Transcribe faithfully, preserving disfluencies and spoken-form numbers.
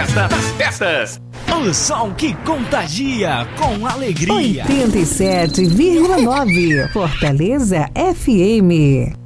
festa das festas. O som que contagia com alegria. oitenta e sete vírgula nove Fortaleza F M.